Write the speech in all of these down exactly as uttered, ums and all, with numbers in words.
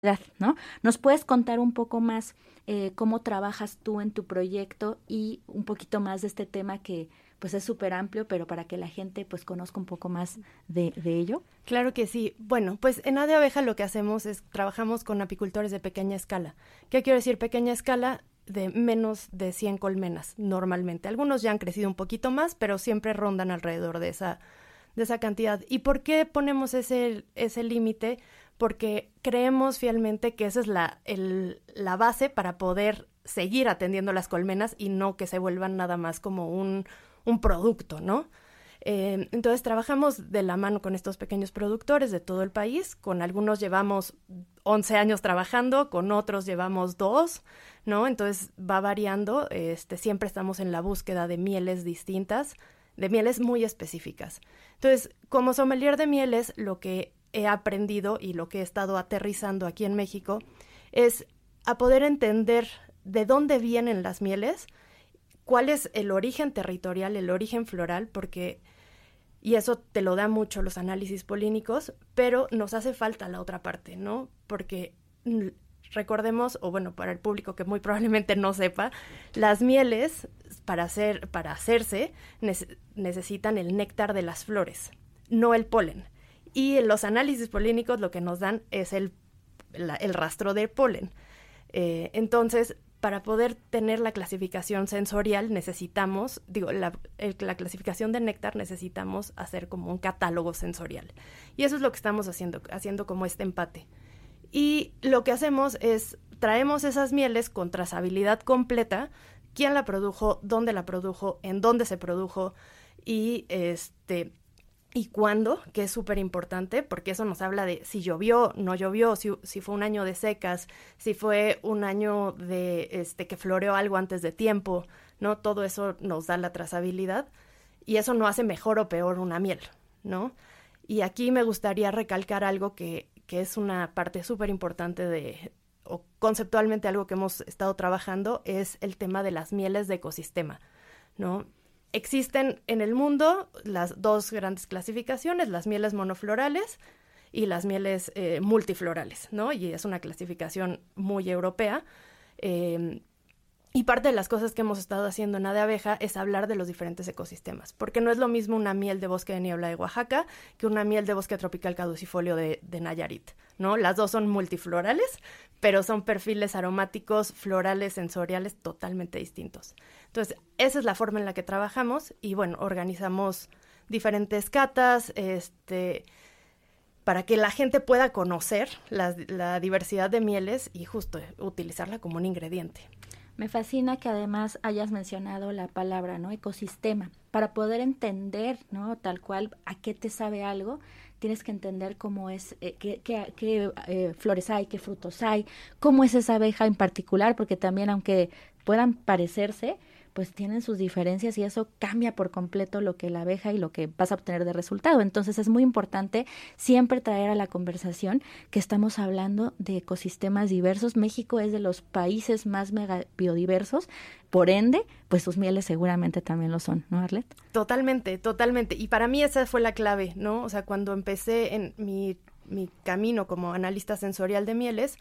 ¿no? ¿Nos puedes contar un poco más eh, cómo trabajas tú en tu proyecto y un poquito más de este tema que pues es súper amplio, pero para que la gente pues conozca un poco más de, de ello? Claro que sí. Bueno, pues en A de Abeja lo que hacemos es trabajamos con apicultores de pequeña escala. ¿Qué quiero decir pequeña escala? De menos de cien colmenas normalmente. Algunos ya han crecido un poquito más, pero siempre rondan alrededor de esa, de esa cantidad. ¿Y por qué ponemos ese, ese límite? Porque creemos fielmente que esa es la, el, la base para poder seguir atendiendo las colmenas y no que se vuelvan nada más como un, un producto, ¿no? Eh, entonces trabajamos de la mano con estos pequeños productores de todo el país. Con algunos llevamos once años trabajando, con otros llevamos dos, ¿no? Entonces va variando. Este, siempre estamos en la búsqueda de mieles distintas, de mieles muy específicas. Entonces, como sommelier de mieles, lo que he aprendido y lo que he estado aterrizando aquí en México es a poder entender de dónde vienen las mieles, cuál es el origen territorial, el origen floral, porque, y eso te lo da mucho los análisis polínicos, pero nos hace falta la otra parte, ¿no? Porque recordemos, o bueno, para el público que muy probablemente no sepa, las mieles, para, hacer, para hacerse, ne- necesitan el néctar de las flores, no el polen. Y en los análisis polínicos lo que nos dan es el, la, el rastro de polen. Eh, entonces, para poder tener la clasificación sensorial necesitamos, digo, la, el, la clasificación de néctar necesitamos hacer como un catálogo sensorial. Y eso es lo que estamos haciendo, haciendo como este empate. Y lo que hacemos es, traemos esas mieles con trazabilidad completa, quién la produjo, dónde la produjo, en dónde se produjo y este... y cuándo, que es súper importante, porque eso nos habla de si llovió, no llovió, si, si fue un año de secas, si fue un año de este que floreó algo antes de tiempo, ¿no? Todo eso nos da la trazabilidad y eso no hace mejor o peor una miel, ¿no? Y aquí me gustaría recalcar algo que, que es una parte súper importante de, o conceptualmente algo que hemos estado trabajando, es el tema de las mieles de ecosistema, ¿no? Existen en el mundo las dos grandes clasificaciones, las mieles monoflorales y las mieles eh, multiflorales, ¿no? Y es una clasificación muy europea. Eh, y parte de las cosas que hemos estado haciendo en A de Abeja es hablar de los diferentes ecosistemas, porque no es lo mismo una miel de bosque de niebla de Oaxaca que una miel de bosque tropical caducifolio de, de Nayarit, ¿no? Las dos son multiflorales, pero son perfiles aromáticos, florales, sensoriales totalmente distintos. Entonces, esa es la forma en la que trabajamos y, bueno, organizamos diferentes catas, este, para que la gente pueda conocer la, la diversidad de mieles y justo utilizarla como un ingrediente. Me fascina que además hayas mencionado la palabra, ¿no? Ecosistema. Para poder entender, ¿no? Tal cual a qué te sabe algo, tienes que entender cómo es, eh, qué, qué, qué eh, flores hay, qué frutos hay, cómo es esa abeja en particular, porque también aunque puedan parecerse, pues tienen sus diferencias y eso cambia por completo lo que la abeja y lo que vas a obtener de resultado. Entonces es muy importante siempre traer a la conversación que estamos hablando de ecosistemas diversos. México es de los países más mega biodiversos, por ende, pues sus mieles seguramente también lo son, ¿no, Arlet? Totalmente, totalmente. Y para mí esa fue la clave, ¿no? O sea, cuando empecé en mi, mi camino como analista sensorial de mieles,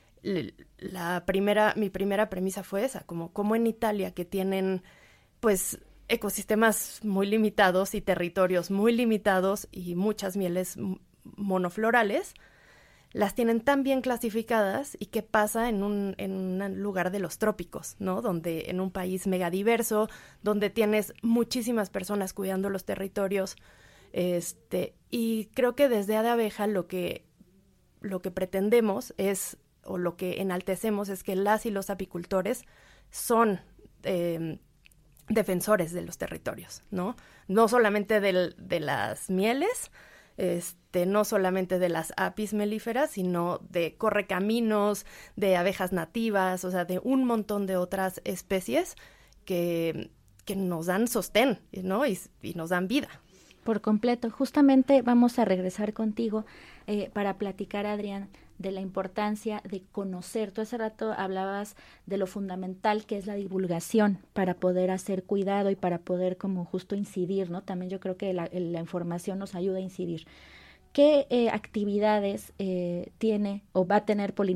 la primera, mi primera premisa fue esa, como, como en Italia, que tienen pues ecosistemas muy limitados y territorios muy limitados y muchas mieles monoflorales, las tienen tan bien clasificadas y qué pasa en un, en un lugar de los trópicos, ¿no? Donde en un país megadiverso, donde tienes muchísimas personas cuidando los territorios, este, y creo que desde A de Abeja lo que, lo que pretendemos es o lo que enaltecemos es que las y los apicultores son eh, defensores de los territorios, ¿no? No solamente del, de las mieles, este, no solamente de las apis melíferas, sino de correcaminos, de abejas nativas, o sea, de un montón de otras especies que, que nos dan sostén, ¿no? Y, y nos dan vida. Por completo. Justamente vamos a regresar contigo eh, para platicar, Adrián, de la importancia de conocer. Tú hace rato hablabas de lo fundamental que es la divulgación para poder hacer cuidado y para poder como justo incidir, ¿no? También yo creo que la, la información nos ayuda a incidir. qué eh, actividades eh, tiene o va a tener polinización